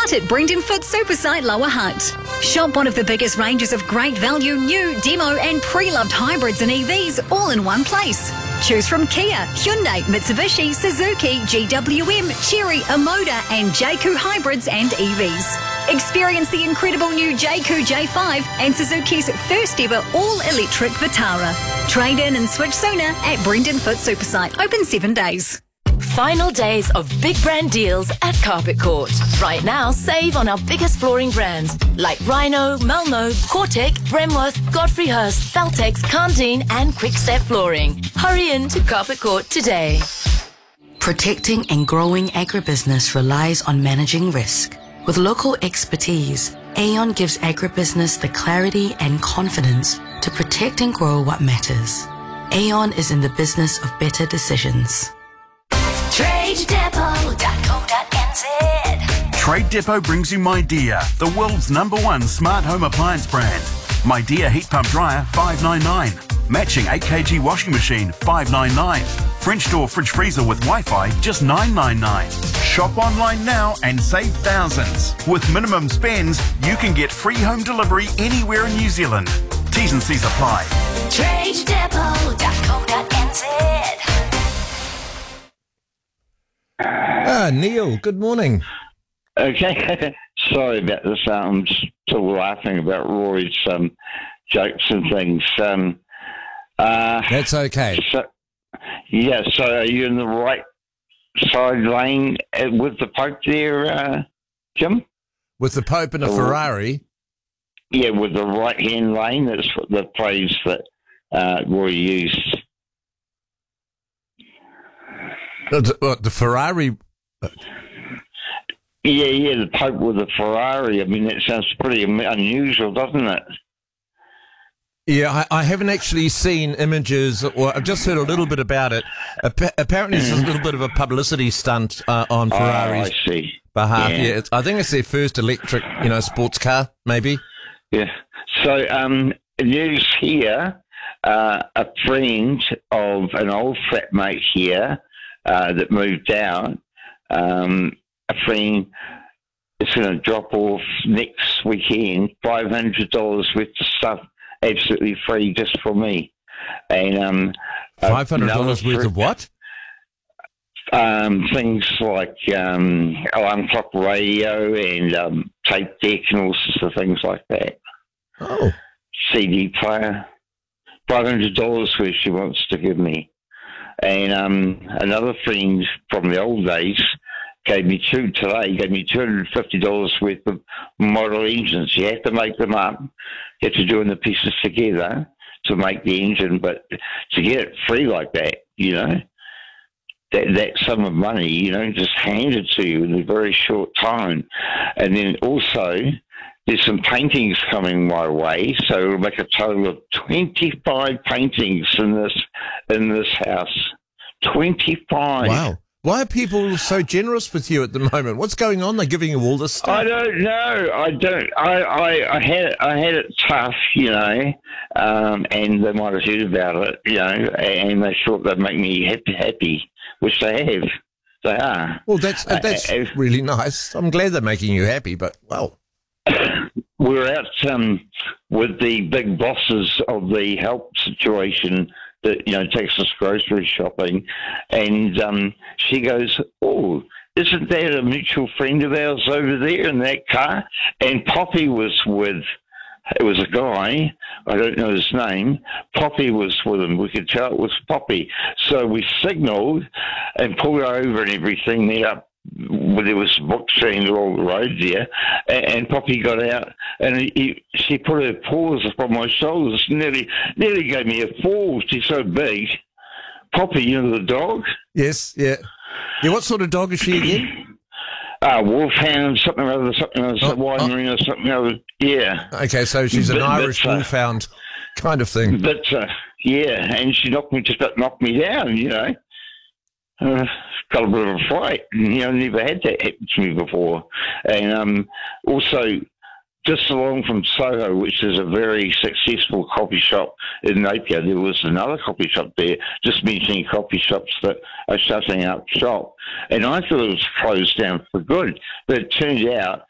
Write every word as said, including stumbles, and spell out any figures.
Start at Brendan Foot Supersite Lower Hutt. Shop one of the biggest ranges of great value, new, demo and pre-loved hybrids and E Vs all in one place. Choose from Kia, Hyundai, Mitsubishi, Suzuki, G W M, Chery, Omoda and J Q hybrids and E Vs. Experience the incredible new J Q J five and Suzuki's first ever all-electric Vitara. Trade in and switch sooner at Brendan Foot Supersite. Open seven days. Final days of big brand deals at Carpet Court. Right now, save on our biggest flooring brands like Rhino, Malmo, Cortec, Bremworth, Godfrey Hirst, Feltex, Candine and Quickstep Flooring. Hurry in to Carpet Court today. Protecting and growing agribusiness relies on managing risk. With local expertise, Aon gives agribusiness the clarity and confidence to protect and grow what matters. Aon is in the business of better decisions. trade depot dot co dot n z. Trade Depot brings you MyDear, the world's number one smart home appliance brand. MyDear heat pump dryer, five ninety-nine. Matching eight kilogram washing machine, five ninety-nine. French door fridge freezer with Wi-Fi, just nine ninety-nine. Shop online now and save thousands. With minimum spends, you can get free home delivery anywhere in New Zealand. T's and C's apply. trade depot dot co dot n z. Ah, Neil, good morning. Okay, sorry about this. Uh, I'm just still laughing about Rory's um, jokes and things. Um, uh, That's okay. So, yeah, so are you in the right side lane uh, with the Pope there, uh, Jim? With the Pope and a Oh. Ferrari? Yeah, with the right-hand lane. That's the phrase that uh, Rory used. Uh, the, what, the Ferrari? Yeah, yeah, the Pope with the Ferrari. I mean, that sounds pretty un- unusual, doesn't it? Yeah, I, I haven't actually seen images, or I've just heard a little bit about it. Appa- apparently, it's a little bit of a publicity stunt uh, on Ferrari's Oh, I see. behalf. Yeah. Yeah, it's, I think it's their first electric, you know, sports car, maybe. Yeah. So, um, news here, uh, a friend of an old flatmate here uh, that moved out, um, a friend is going to drop off next weekend five hundred dollars worth of stuff absolutely free just for me. And um, Five hundred dollars another worth of fr- what? Um, things like um, alarm clock radio and um, tape deck and all sorts of things like that. Oh, C D player, five hundred dollars worth she wants to give me. And um, another friend from the old days gave me two today, gave me two hundred fifty dollars worth of model engines. You have to make them up. You have to join the pieces together to make the engine, but to get it free like that, you know, that, that sum of money, you know, just handed to you in a very short time. And then also, there's some paintings coming my way, so it'll make a total of twenty-five paintings in this in this house. twenty-five. wow. Why are people so generous with you at the moment? What's going on? They're giving you all this stuff? I don't know. I don't. I, I, I had I had it tough, you know, um, and they might have heard about it, you know, and they thought they'd make me happy, happy, which they have. They are. Well, that's that's Uh, uh, really nice. I'm glad they're making you happy, but, well, We're out um, with the big bosses of the help situation that, you know, takes us grocery shopping. And um, she goes, oh, isn't that a mutual friend of ours over there in that car? And Poppy was with, it was a guy, I don't know his name. Poppy was with him. We could tell it was Poppy. So we signalled and pulled over and everything, met up. Well, there was books saying along the road there, and, and Poppy got out, and he, he, she put her paws upon my shoulders, nearly, nearly gave me a fall. She's so big. Poppy, you know the dog? yes, yeah. Yeah, what sort of dog is she again? Uh, wolfhound, something or other, something or other, Oh, white oh. merino, something or other. Yeah. Okay, so she's an Bit- Irish bit, uh, wolfhound kind of thing. But, uh, yeah, and she knocked me, just about knocked me down, you know. Uh, got a bit of a fright. You know, never had that happen to me before. And um, also, just along from Soho, which is a very successful coffee shop in Napier, there was another coffee shop there, just mentioning coffee shops that are shutting up shop. And I thought it was closed down for good. But it turned out